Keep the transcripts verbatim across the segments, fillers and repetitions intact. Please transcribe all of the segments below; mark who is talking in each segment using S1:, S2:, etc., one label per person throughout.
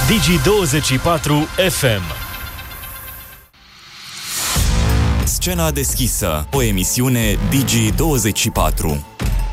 S1: Digi douăzeci și patru F M.
S2: Scena deschisă, o emisiune Digi douăzeci și patru.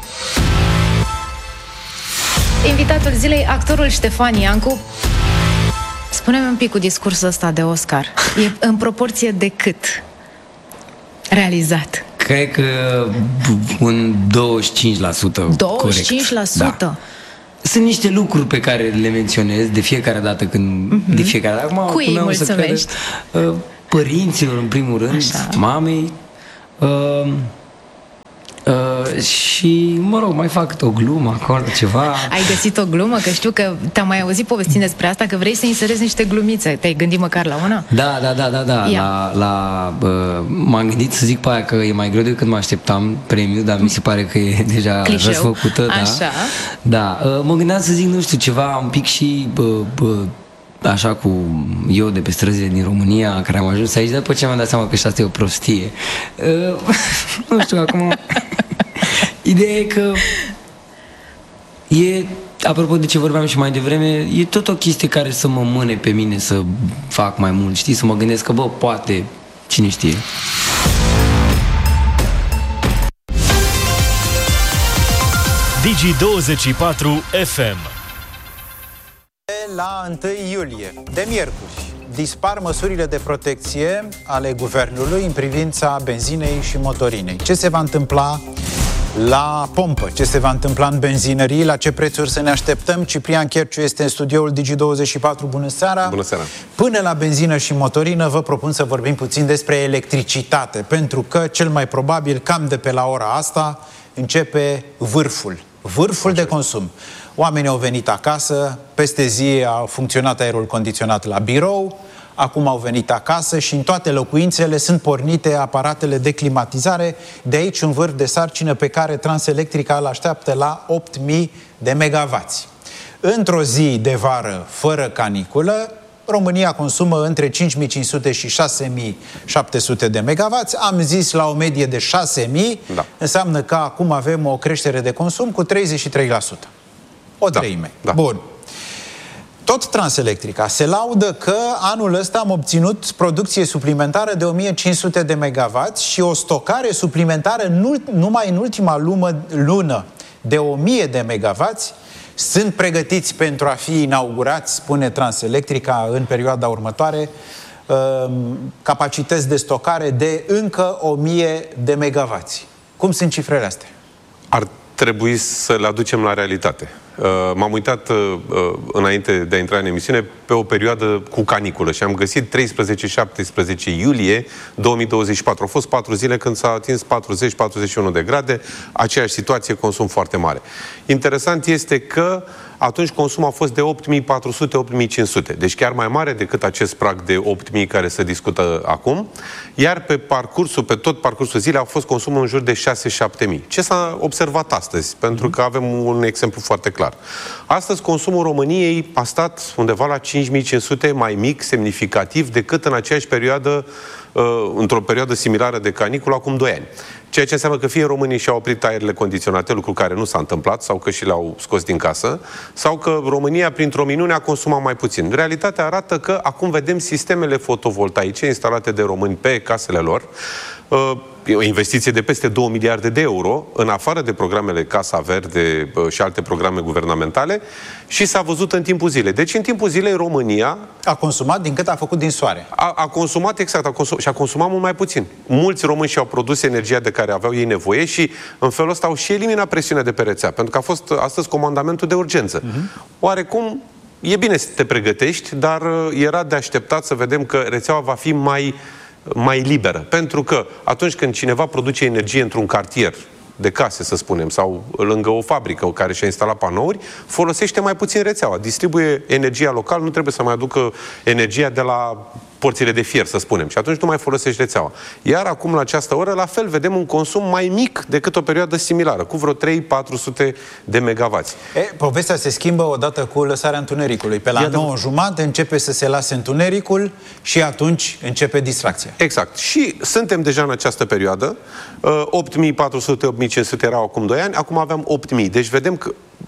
S3: Invitatul zilei, actorul Ștefan Iancu. Spune-mi un pic cu discursul ăsta de Oscar. E în proporție de cât realizat?
S4: Cred că un douăzeci și cinci la sută.
S3: douăzeci și cinci la sută?
S4: Da. Sunt niște lucruri pe care le menționez de fiecare dată când... Mm-hmm. De fiecare dată. Acum,
S3: cui îi mulțumești?
S4: Crede, uh, părinților, în primul rând, așa, mamei. Uh, Uh, și, mă rog, mai fac o glumă acolo, ceva.
S3: Ai găsit o glumă? Că știu că te-am mai auzit povestind despre asta, că vrei să inserezi niște glumițe. Te-ai gândit măcar la una?
S4: Da, da, da, da, da. La, la, uh, m-am gândit să zic pe aia că e mai greu decât mă așteptam premiul, dar mi se pare că e deja răsfăcută. Da.
S3: Așa.
S4: Da, uh, mă gândeam să zic, nu știu, ceva un pic și... Uh, uh, așa cu eu de pe străzile din România, care am ajuns aici, după ce mi-am dat seama că și asta e o prostie. Uh, nu știu, acum... Ideea e că e, apropo de ce vorbeam și mai devreme, e tot o chestie care să mă mâne pe mine să fac mai mult, știi? Să mă gândesc că, bă, poate, cine știe.
S1: Digi douăzeci și patru F M.
S5: La întâi iulie, de miercuri, dispar măsurile de protecție ale guvernului în privința benzinei și motorinei. Ce se va întâmpla la pompă? Ce se va întâmpla în benzinării? La ce prețuri să ne așteptăm? Ciprian Cherciu este în studioul Digi douăzeci și patru. Bună seara!
S6: Bună seara!
S5: Până la benzină și motorină vă propun să vorbim puțin despre electricitate, pentru că cel mai probabil cam de pe la ora asta începe vârful. Vârful de consum. Oamenii au venit acasă, peste zi a funcționat aerul condiționat la birou, acum au venit acasă și în toate locuințele sunt pornite aparatele de climatizare. De aici un vârf de sarcină pe care Transelectrica îl așteaptă la opt mii de megavați. Într-o zi de vară fără caniculă, România consumă între cinci mii cinci sute și șase mii șapte sute de megavați. Am zis la o medie de șase mii, da. Înseamnă că acum avem o creștere de consum cu treizeci și trei la sută. O treime. Da, da. Bun. Tot Transelectrica se laudă că anul ăsta am obținut producție suplimentară de o mie cinci sute de megavați și o stocare suplimentară nu, numai în ultima lună, lună de o mie de megavați. Sunt pregătiți pentru a fi inaugurați, spune Transelectrica, în perioada următoare, capacități de stocare de încă o mie de megavați. Cum sunt cifrele astea?
S6: Ar trebui să le aducem la realitate. M-am uitat înainte de a intra în emisiune pe o perioadă cu caniculă și am găsit treisprezece șaptesprezece iulie două mii douăzeci și patru. Au fost patru zile când s-a atins patruzeci patruzeci și unu de grade, aceeași situație, consum foarte mare. Interesant este că atunci consumul a fost de opt mii patru sute - opt mii cinci sute, deci chiar mai mare decât acest prag de opt mii care se discută acum, iar pe parcursul, pe tot parcursul zilei a fost consumul în jur de șase șapte mii. Ce s-a observat astăzi? Pentru că avem un exemplu foarte clar. Astăzi consumul României a stat undeva la cinci mii cinci sute, mai mic, semnificativ, decât în aceeași perioadă, într-o perioadă similară de caniculă acum doi ani. Ceea ce înseamnă că fie românii și-au oprit aerele condiționate, lucru care nu s-a întâmplat, sau că și le-au scos din casă, sau că România, printr-o minune, a consumat mai puțin. Realitatea arată că acum vedem sistemele fotovoltaice instalate de români pe casele lor, o investiție de peste două miliarde de euro, în afară de programele Casa Verde și alte programe guvernamentale, și s-a văzut în timpul zilei. Deci, în timpul zilei, România...
S5: A consumat din cât a făcut din soare.
S6: A, a consumat, exact, a consum, și a consumat mult mai puțin. Mulți români și-au produs energia de care aveau ei nevoie și, în felul ăsta, au și eliminat presiunea de pe rețea, pentru că a fost astăzi comandamentul de urgență. Uh-huh. Oarecum, e bine să te pregătești, dar era de așteptat să vedem că rețeaua va fi mai... mai liberă. Pentru că atunci când cineva produce energie într-un cartier de case, să spunem, sau lângă o fabrică care și-a instalat panouri, folosește mai puțin rețeaua. Distribuie energia local, nu trebuie să mai aducă energia de la porțile de fier, să spunem. Și atunci nu mai folosești rețeaua. Iar acum, la această oră, la fel, vedem un consum mai mic decât o perioadă similară, cu vreo trei patru sute de megavați.
S5: E, povestea se schimbă odată cu lăsarea întunericului. Pe la nouă jumate începe să se lase întunericul și atunci începe distracția.
S6: Exact. Și suntem deja în această perioadă. opt mii patru sute - opt mii cinci sute erau acum doi ani, acum aveam opt mii. Deci vedem că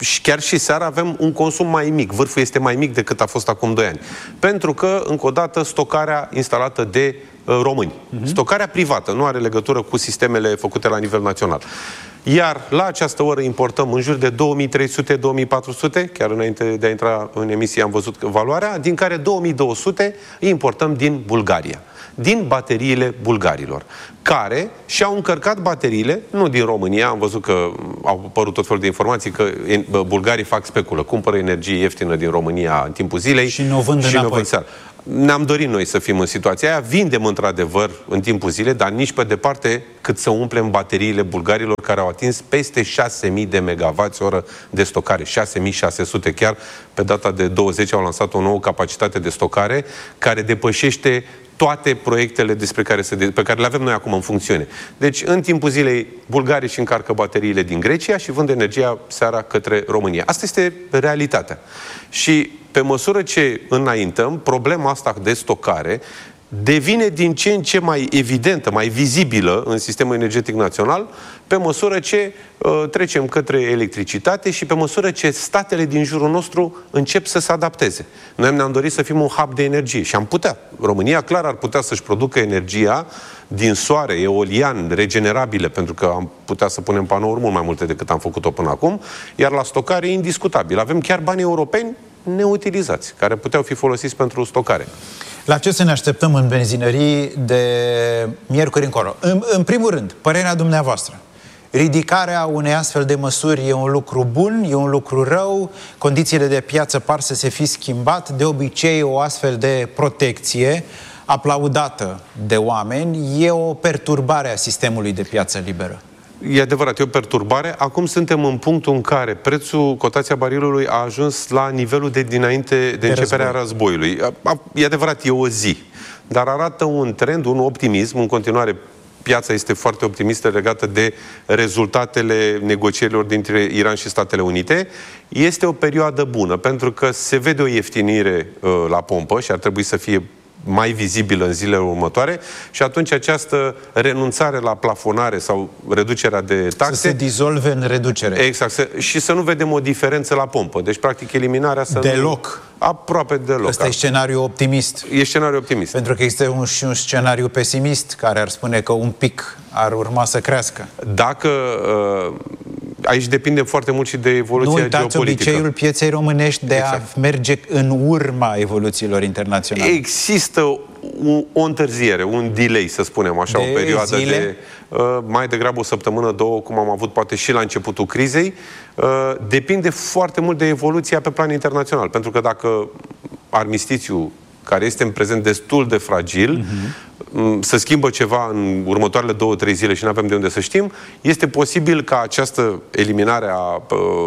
S6: și chiar și seara avem un consum mai mic. Vârful este mai mic decât a fost acum doi ani. Pentru că, încă o dată, stocarea instalată de uh, români. Uh-huh. Stocarea privată nu are legătură cu sistemele făcute la nivel național. Iar la această oră importăm în jur de două mii trei sute - două mii patru sute, chiar înainte de a intra în emisie am văzut valoarea, din care două mii două sute importăm din Bulgaria, din bateriile bulgarilor, care și-au încărcat bateriile, nu din România, am văzut că au apărut tot felul de informații că bulgarii fac speculă, cumpără energie ieftină din România în timpul zilei
S5: și nu o vând înapoi.
S6: Ne-am dorit noi să fim în situația aia, vindem într-adevăr în timpul zilei, dar nici pe departe cât să umplem bateriile bulgarilor care au atins peste șase mii de megavați oră de stocare, șase mii șase sute, chiar pe data de douăzeci au lansat o nouă capacitate de stocare care depășește toate proiectele despre care se, pe care le avem noi acum în funcțiune. Deci, în timpul zilei, bulgarii își încarcă bateriile din Grecia și vând energia seara către România. Asta este realitatea. Și pe măsură ce înaintăm, problema asta de stocare devine din ce în ce mai evidentă, mai vizibilă în sistemul energetic național, pe măsură ce uh, trecem către electricitate și pe măsură ce statele din jurul nostru încep să se adapteze. Noi ne-am dorit să fim un hub de energie și am putea. România clar ar putea să-și producă energia din soare, eolian, regenerabile, pentru că am putea să punem panouri mult mai multe decât am făcut-o până acum, iar la stocare e indiscutabil. Avem chiar bani europeni neutilizați, care puteau fi folosiți pentru stocare.
S5: La ce să ne așteptăm în benzinării de miercuri încolo? În, în primul rând, părerea dumneavoastră. Ridicarea unei astfel de măsuri e un lucru bun, e un lucru rău, condițiile de piață par să se fi schimbat, de obicei o astfel de protecție aplaudată de oameni e o perturbare a sistemului de piață liberă.
S6: E adevărat, e o perturbare. Acum suntem în punctul în care prețul, cotația barilului a ajuns la nivelul de dinainte de, de începerea război. războiului. E adevărat, e o zi. Dar arată un trend, un optimism. În continuare, piața este foarte optimistă legată de rezultatele negocierilor dintre Iran și Statele Unite. Este o perioadă bună, pentru că se vede o ieftinire uh, la pompă și ar trebui să fie mai vizibilă în zilele următoare și atunci această renunțare la plafonare sau reducerea de taxe... Să
S5: se dizolve în reducere.
S6: Exact. Să, și să nu vedem o diferență la pompă. Deci, practic, eliminarea să
S5: Deloc.
S6: Nu, aproape deloc.
S5: Ăsta e scenariu optimist.
S6: E scenariu optimist.
S5: Pentru că există un, și un scenariu pesimist care ar spune că un pic ar urma să crească.
S6: Dacă... Uh, aici depinde foarte mult și de evoluția geopolitică.
S5: Nu uitați obiceiul pieței românești de exact. a merge în urma evoluțiilor internaționale.
S6: Există o, o întârziere, un delay, să spunem așa,
S5: de
S6: o perioadă
S5: zile?
S6: de uh, mai degrabă o săptămână, două, cum am avut poate și la începutul crizei. Uh, depinde foarte mult de evoluția pe plan internațional. Pentru că dacă armistițiul, care este în prezent destul de fragil, uh-huh. să schimbă ceva în următoarele două, trei zile și nu avem de unde să știm, este posibil ca această eliminare a,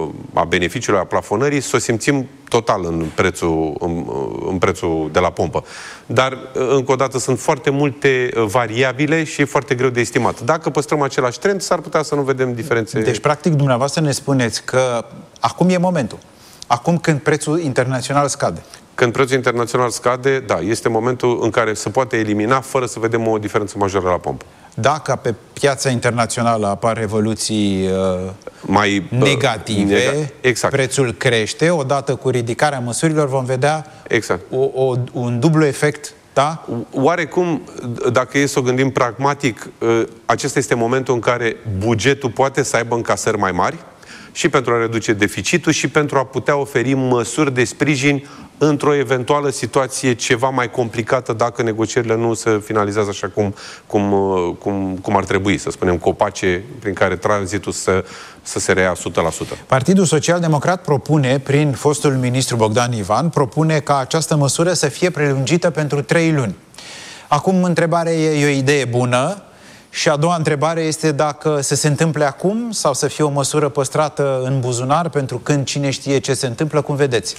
S6: a beneficiului, a plafonării, să o simțim total în prețul, în, în prețul de la pompă. Dar, încă o dată, sunt foarte multe variabile și e foarte greu de estimat. Dacă păstrăm același trend, s-ar putea să nu vedem diferențe.
S5: Deci, practic, dumneavoastră ne spuneți că acum e momentul. Acum când prețul internațional scade.
S6: Când prețul internațional scade, da, este momentul în care se poate elimina fără să vedem o diferență majoră la pompă. Dacă
S5: pe piața internațională apar evoluții uh,
S6: mai
S5: negative,
S6: nega- exact.
S5: prețul crește, odată cu ridicarea măsurilor vom vedea
S6: exact.
S5: o, o, un dublu efect. Da?
S6: Oarecum, dacă e să o gândim pragmatic, acesta este momentul în care bugetul poate să aibă încasări mai mari și pentru a reduce deficitul și pentru a putea oferi măsuri de sprijin într-o eventuală situație ceva mai complicată dacă negocierile nu se finalizează așa cum, cum, cum, cum ar trebui, să spunem, cu o pace prin care tranzitul să, să se reia o sută la sută.
S5: Partidul Social-Democrat propune, prin fostul ministru Bogdan Ivan, propune ca această măsură să fie prelungită pentru trei luni. Acum, întrebarea e, e o idee bună. Și a doua întrebare este dacă să se întâmple acum sau să fie o măsură păstrată în buzunar pentru când cine știe ce se întâmplă, cum vedeți?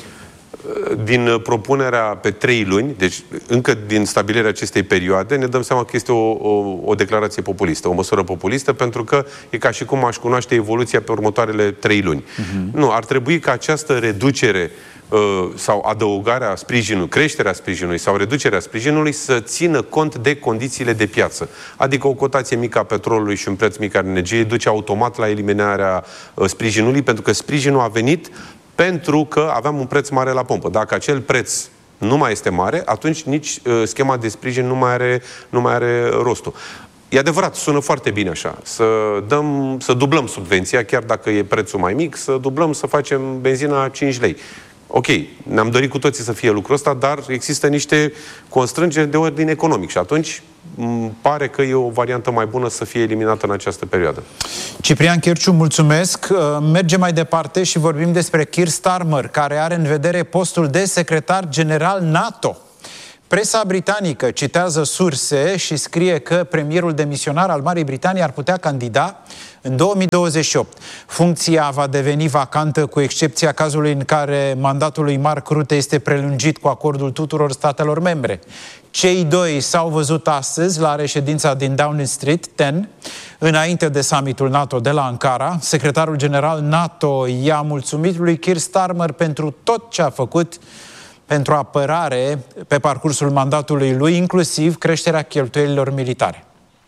S6: Din propunerea pe trei luni, deci încă din stabilirea acestei perioade, ne dăm seama că este o, o, o declarație populistă, o măsură populistă, pentru că e ca și cum aș cunoaște evoluția pe următoarele trei luni. Uh-huh. Nu, ar trebui ca această reducere sau adăugarea sprijinului, creșterea sprijinului sau reducerea sprijinului să țină cont de condițiile de piață. Adică o cotație mică a petrolului și un preț mic al energiei duce automat la eliminarea sprijinului, pentru că sprijinul a venit pentru că aveam un preț mare la pompă. Dacă acel preț nu mai este mare, atunci nici schema de sprijin nu mai are, nu mai are rostul. E adevărat, sună foarte bine așa. Să dăm, să dublăm subvenția, chiar dacă e prețul mai mic, să dublăm, să facem benzina cinci lei. Ok, ne-am dorit cu toții să fie lucrul ăsta, dar există niște constrângeri de ordine economic și atunci îmi pare că e o variantă mai bună să fie eliminată în această perioadă.
S5: Ciprian Chirciu, mulțumesc. Mergem mai departe și vorbim despre Keir Starmer, care are în vedere postul de secretar general NATO. Presa britanică citează surse și scrie că premierul demisionar al Marii Britanii ar putea candida în două mii douăzeci și opt. Funcția va deveni vacantă cu excepția cazului în care mandatul lui Mark Rutte este prelungit cu acordul tuturor statelor membre. Cei doi s-au văzut astăzi la reședința din Downing Street zece, înainte de summitul NATO de la Ankara. Secretarul general NATO i-a mulțumit lui Keir Starmer pentru tot ce a făcut pentru apărare pe parcursul mandatului lui, inclusiv creșterea cheltuielilor militare.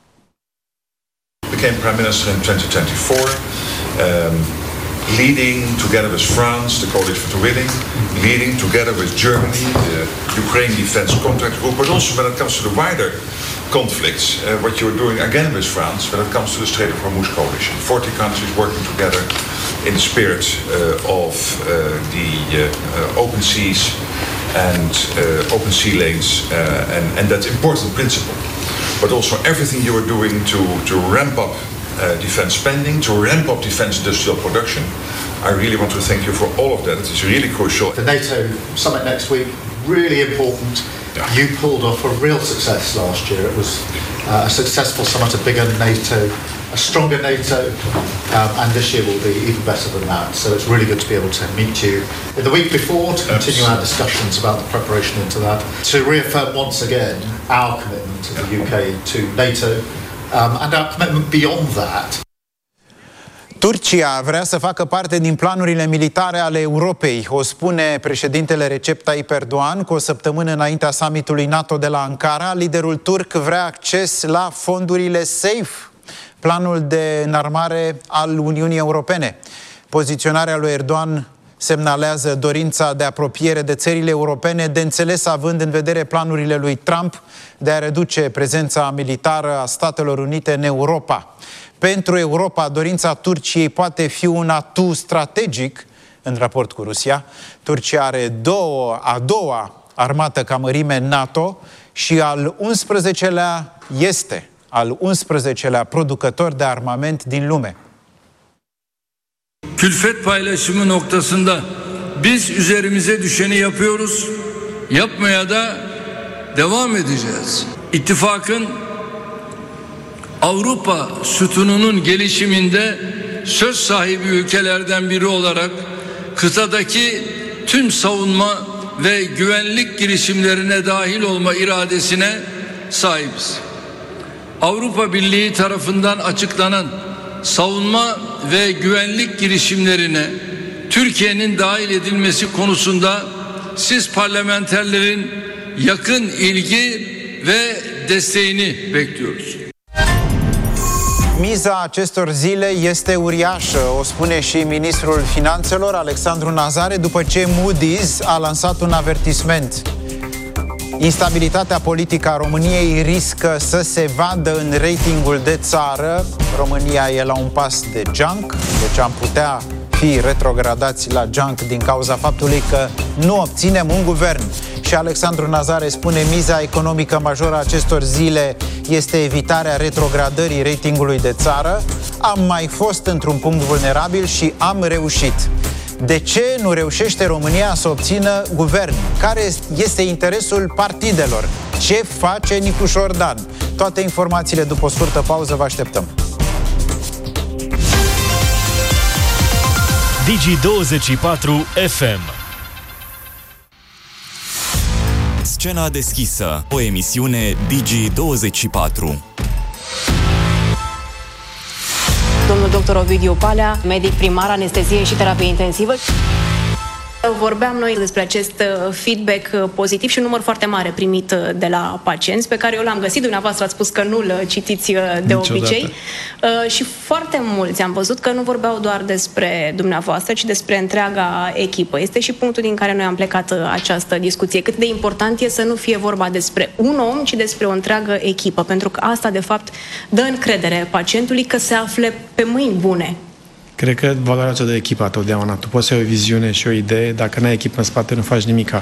S7: Became Prime Minister in twenty twenty-four, um, leading together with France the Coalition for Winning, leading together with Germany the Ukraine Defense Contract Group, but also when it comes to the wider conflicts, uh, what you're doing again with France when it comes to the Strait of Hormuz coalition. forty countries working together in the spirit uh, of uh, the uh, uh, open seas and uh, open sea lanes, uh, and, and that's important principle. But also everything you are doing to, to ramp up uh, defense spending, to ramp up defense industrial production. I really want to thank you for all of that. It is really crucial.
S8: The NATO summit next week, really important. Yeah. You pulled off a real success last year. It was uh, a successful summit, a bigger NATO, a stronger NATO, um, and this year will be even better than that. So it's really good to be able to meet you in the week before to continue Absolutely. Our discussions about the preparation into that, to reaffirm once again our commitment to the U K to NATO, um, and our commitment beyond that.
S5: Turcia vrea să facă parte din planurile militare ale Europei, o spune președintele Recep Tayyip Erdogan cu o săptămână înaintea summitului NATO de la Ankara. Liderul turc vrea acces la fondurile SAFE, planul de înarmare al Uniunii Europene. Poziționarea lui Erdogan semnalează dorința de apropiere de țările europene, de înțeles având în vedere planurile lui Trump de a reduce prezența militară a Statelor Unite în Europa. Pentru Europa, dorința Turciei poate fi un atu strategic în raport cu Rusia. Turcia are două, a doua armată ca mărime NATO și al unsprezecelea este al unsprezecelea producător de armament din lume.
S9: Külfet paylaşımı noktasında biz üzerimize düşeni yapıyoruz, yapmaya da devam edeceğiz. İttifakın Avrupa sütununun gelişiminde söz sahibi ülkelerden biri olarak kıtadaki tüm savunma ve güvenlik girişimlerine dahil olma iradesine sahibiz. Avrupa Birliği tarafından açıklanan savunma ve güvenlik girişimlerine Türkiye'nin dahil edilmesi konusunda siz parlamenterlerin yakın ilgi ve desteğini bekliyoruz.
S5: Miza acestor zile este uriașă, o spune și ministrul finanțelor Alexandru Nazare, după ce Moody's a lansat un avertisment. Instabilitatea politică a României riscă să se vadă în ratingul de țară. România e la un pas de junk, deci am putea fi retrogradați la junk din cauza faptului că nu obținem un guvern. Și Alexandru Nazare spune: miza economică majoră a acestor zile este evitarea retrogradării ratingului de țară. Am mai fost într-un punct vulnerabil și am reușit. De ce nu reușește România să obțină guvern? Care este interesul partidelor? Ce face Nicu Șordan? Toate informațiile după o scurtă pauză, vă așteptăm.
S1: Digi douăzeci și patru F M.
S2: Scena deschisă, o emisiune Digi douăzeci și patru.
S10: Domnul doctor Ovidiu Palea, medic primar, anestezie și terapie intensivă. Vorbeam noi despre acest feedback pozitiv și un număr foarte mare primit de la pacienți, pe care eu l-am găsit, dumneavoastră ați spus că nu-l citiți de Niciodată. obicei. Și foarte mulți am văzut că nu vorbeau doar despre dumneavoastră, ci despre întreaga echipă. Este și punctul din care noi am plecat această discuție. Cât de important e să nu fie vorba despre un om, ci despre o întreagă echipă, pentru că asta, de fapt, dă încredere pacientului că se afle pe mâini bune.
S11: Cred că valoarea cea de echipă totdeauna. Tu poți să ai o viziune și o idee, dacă n-ai echipă în spate, nu faci nimica.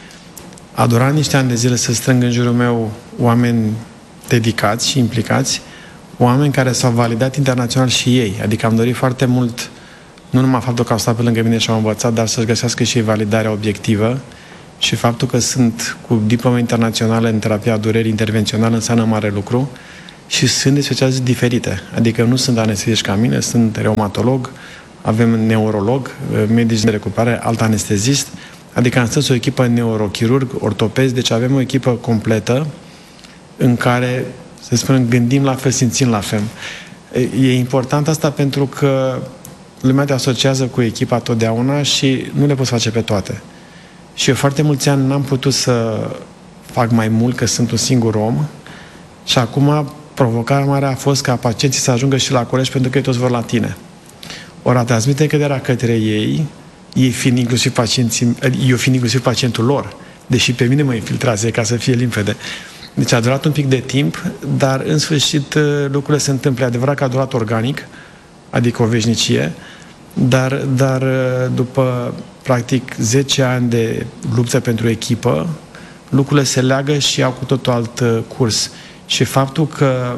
S11: A durat niște ani de zile să strâng în jurul meu oameni dedicați și implicați, oameni care s-au validat internațional și ei. Adică am dorit foarte mult, nu numai faptul că au stat pe lângă mine și au învățat, dar să-și găsească și validarea obiectivă și faptul că sunt cu diplome internaționale în terapia durerii intervențională înseamnă mare lucru. Și sunt de specialități diferite. Adică nu sunt anesteziști ca mine, sunt reumatolog, avem neurolog, medici de recuperare, alt anestezist. Adică am strâns o echipă neurochirurg, ortopezi, deci avem o echipă completă în care, să spunem, gândim la fel, simțim la fel. E important asta pentru că lumea te asociază cu echipa totdeauna și nu le poți face pe toate. Și eu foarte mulți ani n-am putut să fac mai mult, că sunt un singur om, și acum provocarea mare a fost ca pacienții să ajungă și la colegi, pentru că ei toți vor la tine. Ori a transmite încrederea către ei, ei fiind inclusiv pacienții, eu fiind inclusiv pacientul lor, deși pe mine mă infiltrează, ca să fie limpede. Deci a durat un pic de timp, dar în sfârșit lucrurile se întâmplă. E adevărat că a durat organic, adică o veșnicie, dar, dar după practic zece ani de luptă pentru echipă, lucrurile se leagă și au cu totul alt curs. Și faptul că,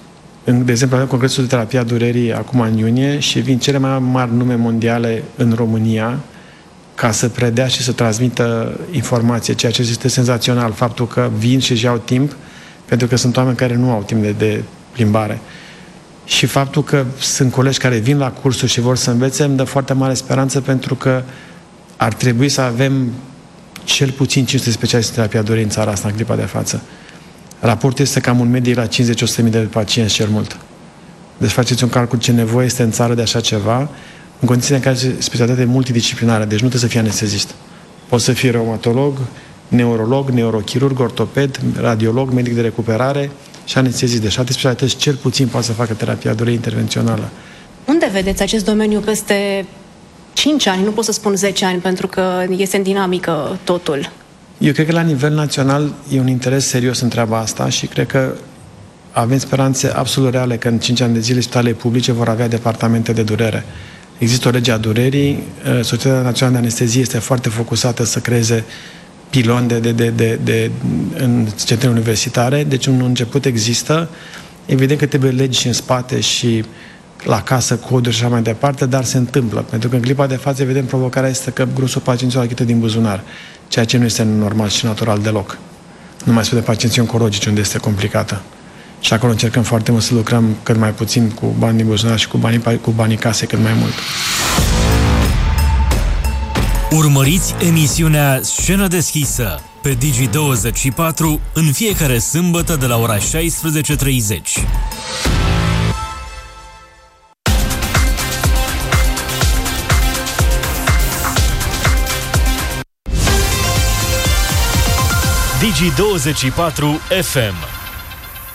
S11: de exemplu, avem Congresul de Terapie a Durerii acum în iunie și vin cele mai mari nume mondiale în România ca să predea și să transmită informație, ceea ce este senzațional, faptul că vin și își iau timp, pentru că sunt oameni care nu au timp de, de plimbare. Și faptul că sunt colegi care vin la cursuri și vor să învețe, îmi dă foarte mare speranță, pentru că ar trebui să avem cel puțin cinci sute specialiști în terapia durerii în țara asta, în clipa de față. Raportul este cam un medic la cincizeci la o sută de mii de pacienți cel mult. Deci faceți un calcul ce nevoie este în țară de așa ceva, în condiții în care este specialitate multidisciplinară, deci nu trebuie să fii anestezist. Poți să fii reumatolog, neurolog, neurochirurg, ortoped, radiolog, medic de recuperare și anestezist. Deci alte specialități cel puțin poate să facă terapia durerii intervențională.
S10: Unde vedeți acest domeniu peste cinci ani? Nu pot să spun zece ani, pentru că este în dinamică totul.
S11: Eu cred că la nivel național e un interes serios în treaba asta și cred că avem speranțe absolut reale că în cinci ani de zile spitalele publice vor avea departamente de durere. Există o lege a durerii, Societatea Națională de Anestezie este foarte focusată să creeze piloni de, de, de, de, de, în centre universitare, deci un început există. Evident că trebuie legi și în spate și la casă, coduri și așa mai departe, dar se întâmplă. Pentru că în clipa de față, vedem, provocarea este că grosul pacienților achită din buzunar, ceea ce nu este normal și natural deloc. Nu mai spune pacienții oncologici, unde este complicată. Și acolo încercăm foarte mult să lucrăm cât mai puțin cu bani din buzunar și cu banii, cu banii case cât mai mult.
S1: Urmăriți emisiunea Scenă deschisă pe Digi douăzeci și patru în fiecare sâmbătă de la ora șaisprezece treizeci. Digi douăzeci și patru F M